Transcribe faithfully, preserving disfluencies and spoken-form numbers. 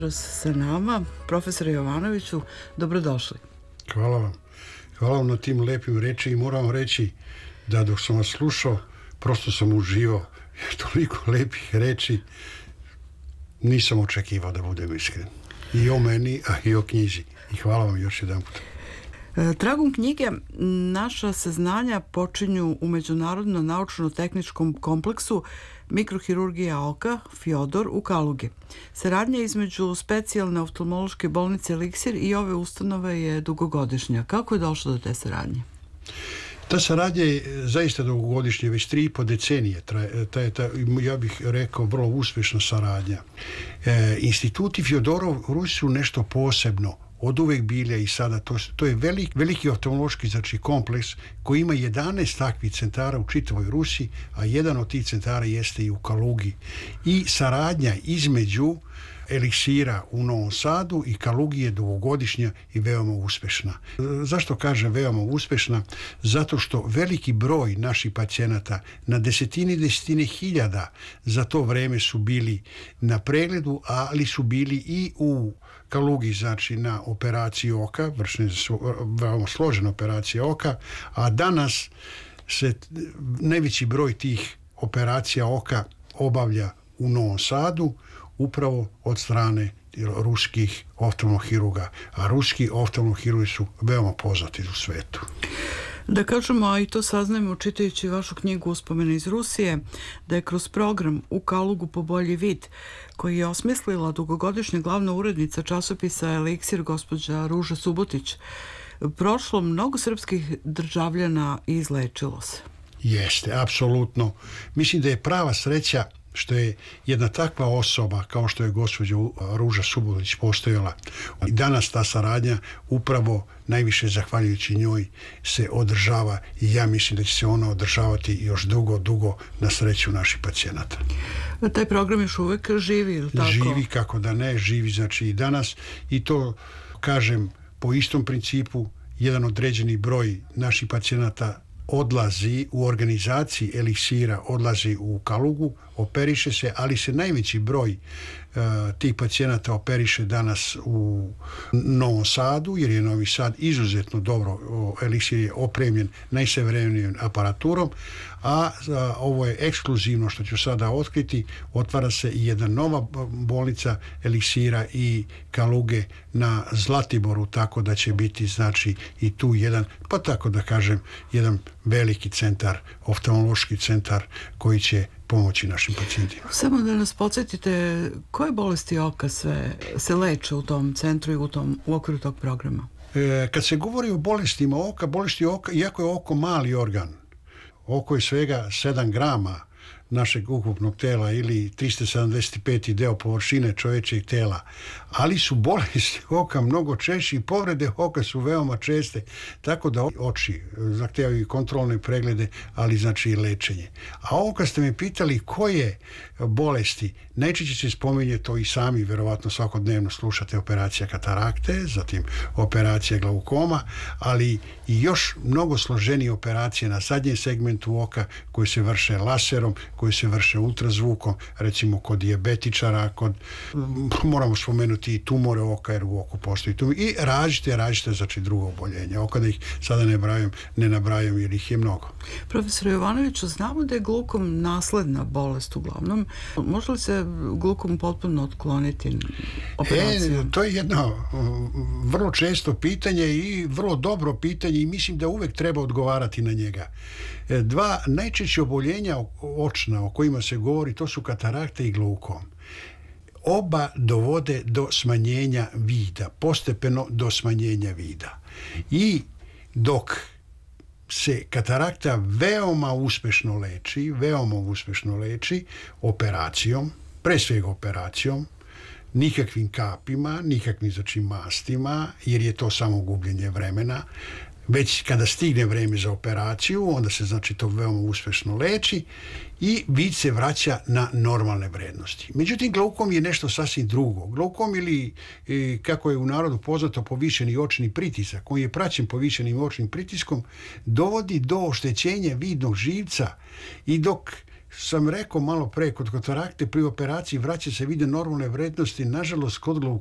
sa nama, profesore Jovanoviću, dobrodošli. Hvala vam. Hvala vam na tim lepim reči i moram vam reći da dok sam vas slušao, prosto sam uživao. Toliko lepih reči nisam očekivao, da budem iskren. I o meni, a i o knjizi. I hvala vam još jedan put. Tragom knjige naša saznanja počinju u Međunarodno-naučno-tehničkom kompleksu mikrohirurgija oka Fjodor u Kalugi. Saradnja između specijalne oftalmološke bolnice Eliksir i ove ustanove je dugogodišnja. Kako je došlo do te saradnje? Ta saradnja je zaista dugogodišnja, već tri i po decenije. Ta je, ta, ja bih rekao, vrlo uspješna saradnja. E, instituti Fjodorov Rusi su nešto posebno od uvek bile i sada. To, to je velik, veliki oftalmološki znači, kompleks koji ima jedanaest takvih centara u čitavoj Rusiji, a jedan od tih centara jeste i u Kalugi. I saradnja između Eliksira u Novom Sadu i Kalugi je dugogodišnja i veoma uspešna. Zašto kažem veoma uspešna? Zato što veliki broj naših pacijenata, na desetine i desetine hiljada, za to vreme su bili na pregledu, ali su bili i u Kalugi, znači na operaciji oka, vršene su veoma složene operacije oka, a danas se najveći broj tih operacija oka obavlja u Novom Sadu, upravo od strane ruskih oftalmohirurga, a ruski oftalmohirurgi su veoma poznati u svetu. Da kažemo, a i to saznajemo čitajući vašu knjigu Uspomene iz Rusije, da je kroz program U Kalugu po bolji vid, koji je osmislila dugogodišnja glavna urednica časopisa Eliksir, gospođa Ruža Subotić, prošlo mnogo srpskih državljana i izlečilo se. Jeste, apsolutno. Mislim da je prava sreća što je jedna takva osoba kao što je gospođa Ruža Subotić postojala. I danas ta saradnja upravo najviše zahvaljujući njoj se održava i ja mislim da će se ona održavati još dugo, dugo na sreću naših pacijenata. Taj program još uvek živi, ili tako? Živi, kako da ne, živi znači i danas i to kažem po istom principu, jedan određeni broj naših pacijenata odlazi u organizaciji Eliksira, odlazi u Kalugu, operiše se, ali se najveći broj uh, tih pacijenata operiše danas u Novom Sadu, jer je Novi Sad izuzetno dobro, Eliksir je opremljen najsavremenijom aparaturom, a uh, ovo je ekskluzivno što ću sada otkriti, otvara se i jedna nova bolnica Eliksira i Kaluge na Zlatiboru, tako da će biti znači i tu jedan, pa tako da kažem, jedan veliki centar, oftalmološki centar koji će pomoći našim pacijentima. Samo da nas podsjetite, koje bolesti oka sve se leče u tom centru i u, tom, u okviru tog programa? E, kad se govori o bolestima oka, bolesti oka, iako je oko mali organ, oko je svega sedam grama našeg ukupnog tela ili trista sedamdeset peti deo površine čovječeg tela, ali su bolesti oka mnogo češće i povrede oka su veoma česte, tako da oči zahtijevaju kontrolne preglede, ali znači i lečenje. A ovo kad ste me pitali koje bolesti, najčešće se spominje, to i sami verovatno svakodnevno slušate, operacija katarakte, zatim operacija glaukoma, ali i još mnogo složenije operacije na zadnjem segmentu oka koje se vrše laserom, koji se vrše ultrazvukom, recimo kod dijabetičara, kod, moramo spomenuti i tumore oka, jer u oku postoji tumor, i različite, različite znači drugo oboljenja. Oko da ih sada ne nabrajam, ne nabrajam jer ih je mnogo. Profesor Jovanoviću, znamo da je glukom nasledna bolest uglavnom. Može li se glukom potpuno otkloniti operacijom? E, to je jedno vrlo često pitanje i vrlo dobro pitanje i mislim da uvek treba odgovarati na njega. Dva najčešće oboljenja očna o kojima se govori, to su katarakta i glaukom. Oba dovode do smanjenja vida, postepeno do smanjenja vida. I dok se katarakta veoma uspešno leči, veoma uspešno leči operacijom, pre svega operacijom, nikakvim kapima, nikakvim znači mastima, jer je to samo gubljenje vremena. Već kada stigne vreme za operaciju, onda se znači to veoma uspešno leči i vid se vraća na normalne vrednosti. Međutim, glaukom je nešto sasvim drugo. Glaukom ili, e, kako je u narodu poznato, povišeni očni pritisak, koji je praćen povišenim očnim pritiskom, dovodi do oštećenja vidnog živca i dok sam rekao malo pre, kod katarakte pri operaciji vraća se vide normalne vrednosti, nažalost kod